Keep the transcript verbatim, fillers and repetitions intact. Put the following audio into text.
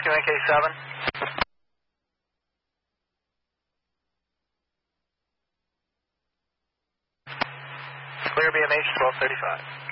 Rescue N K seven. Clear B M H twelve thirty-five.